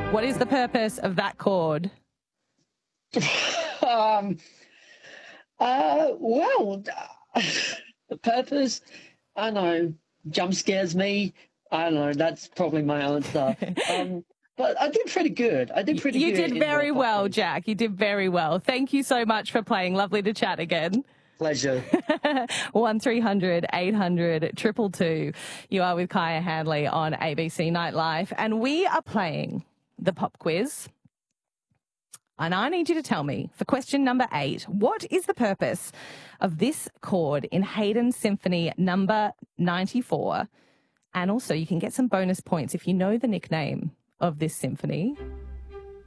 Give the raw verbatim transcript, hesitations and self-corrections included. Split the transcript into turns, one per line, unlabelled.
What is the purpose of that chord?
um, uh, well, the purpose, I don't know, jump scares me. I don't know, that's probably my answer. um, but I did pretty good. I did pretty
you
good.
You did very well, quiz. Jack. You did very well. Thank you so much for playing. Lovely to chat again.
Pleasure.
one three hundred eight hundred two two two. You are with Kaya Handley on A B C Nightlife, and we are playing the pop quiz. And I need you to tell me, for question number eight, what is the purpose of this chord in Haydn Symphony number ninety-four? And also, you can get some bonus points if you know the nickname of this symphony.